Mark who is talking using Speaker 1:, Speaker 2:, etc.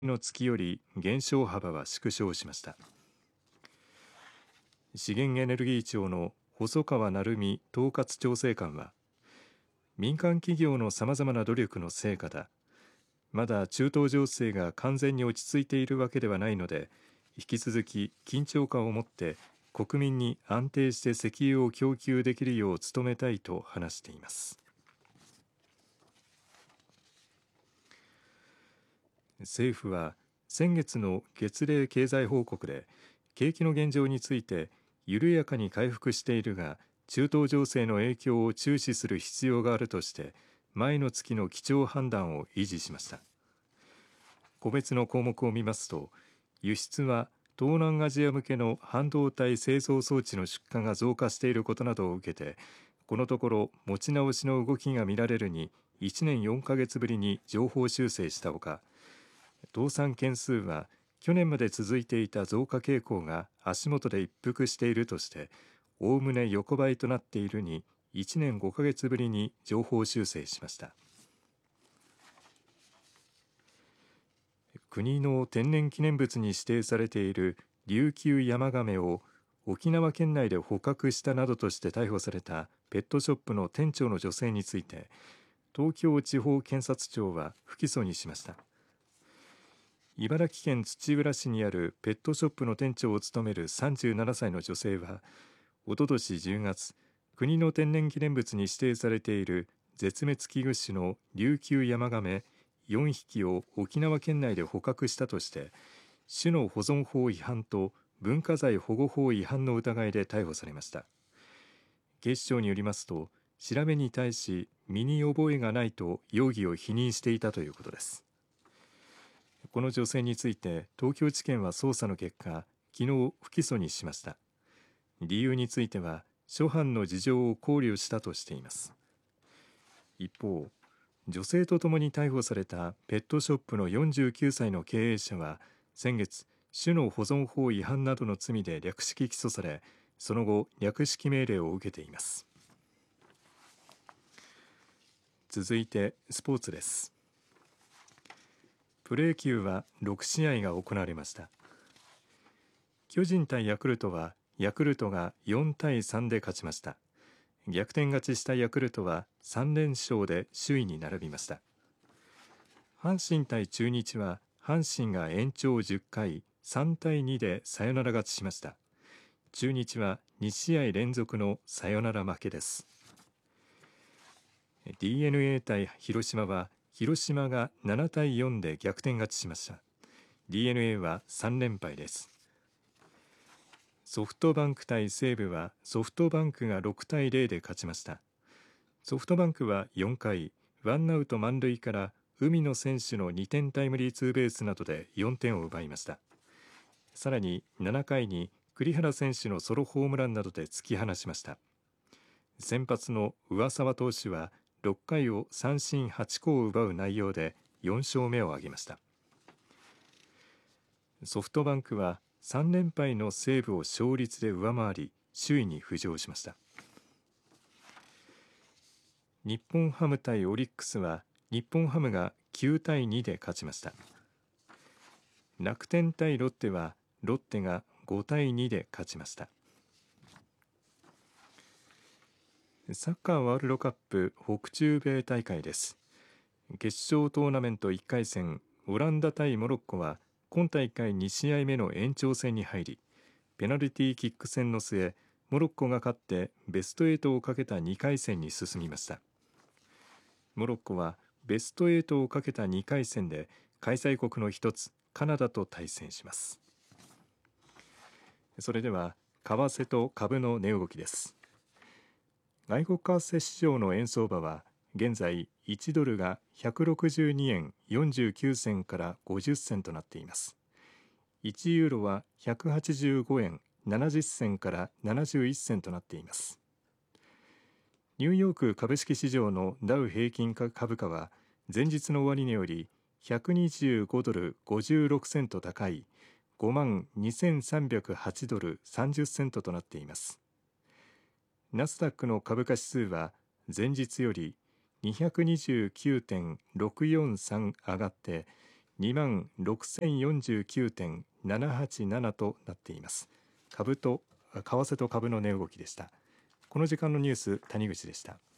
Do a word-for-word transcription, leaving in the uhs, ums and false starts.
Speaker 1: の月より減少幅は縮小しました。資源エネルギー庁の細川成美統括調整官は、民間企業のさまざまな努力の成果だ。まだ中東情勢が完全に落ち着いているわけではないので、引き続き緊張感を持って国民に安定して石油を供給できるよう努めたいと話しています。政府は先月の月例経済報告で景気の現状について緩やかに回復しているが中東情勢の影響を注視する必要があるとして前の月の基調判断を維持しました。個別の項目を見ますと、輸出は東南アジア向けの半導体製造装置の出荷が増加していることなどを受けて、このところ持ち直しの動きが見られるにいちねんよんかげつぶりに上方修正したほか、倒産件数は去年まで続いていた増加傾向が足元で一服しているとして、おおむね横ばいとなっているにいちねんごかげつぶりに上方修正しました。国の天然記念物に指定されている琉球ヤマガメを沖縄県内で捕獲したなどとして逮捕されたペットショップの店長の女性について、東京地方検察庁は不起訴にしました。茨城県土浦市にあるペットショップの店長を務めるさんじゅうななさいの女性は、おととしじゅうがつ、国の天然記念物に指定されている絶滅危惧種の琉球ヤマガメよんひきを沖縄県内で捕獲したとして、種の保存法違反と文化財保護法違反の疑いで逮捕されました。警視庁によりますと、調べに対し身に覚えがないと容疑を否認していたということです。この女性について東京地検は捜査の結果、昨日不起訴にしました。理由については諸般の事情を考慮したとしています。一方、女性とともに逮捕されたペットショップのよんじゅうきゅうさいの経営者は先月、種の保存法違反などの罪で略式起訴され、その後略式命令を受けています。続いてスポーツです。プロ野球はろくしあいが行われました。巨人対ヤクルトはヤクルトがよんたいさんで勝ちました。逆転勝ちしたヤクルトはさんれんしょうで首位に並びました。阪神対中日は阪神が延長じゅっかいさんたいにでサヨナラ勝ちしました。中日はにしあい連続のサヨナラ負けです。 ディーエヌエー 対広島は広島がななたいよんで逆転勝ちしました。 ディーエヌエー はさんれんぱいです。ソフトバンク対西武はソフトバンクがろくたいゼロで勝ちました。ソフトバンクはよんかいワンアウト満塁から海野選手のにてんタイムリーツーベースなどでよんてんを奪いました。さらにななかいに栗原選手のソロホームランなどで突き放しました。先発の上沢投手はろっかいを三振はちこを奪う内容でよんしょうめを挙げました。ソフトバンクはさんれんぱいの西武を勝率で上回り首位に浮上しました。日本ハム対オリックスは日本ハムがきゅうたいにで勝ちました。楽天対ロッテはロッテがごたいにで勝ちました。サッカーワールドカップ北中米大会です。決勝トーナメントいっかいせん、オランダ対モロッコは今大会にしあいめの延長戦に入り、ペナルティーキック戦の末、モロッコが勝ってベストはちをかけたにかいせんに進みました。モロッコはベストはちをかけたにかいせんで開催国の一つカナダと対戦します。それでは為替と株の値動きです。外国為替市場の円相場は現在いちドルがひゃくろくじゅうにえんよんじゅうきゅうせんからごじゅっせんとなっています。いちユーロはひゃくはちじゅうごえんななじゅっせんからななじゅういっせんとなっています。ニューヨーク株式市場のダウ平均株価は前日の終値よりひゃくにじゅうごドルごじゅうろくセント高い ごまんにせんさんびゃくはちドルさんじゅっセントとなっています。ナスダックの株価指数は前日より にひゃくにじゅうきゅうてんろくよんさん 上がってにまんろくせんよんじゅうきゅうてんななはちなな となっています。株と為替と株の値動きでした。この時間のニュース、谷口でした。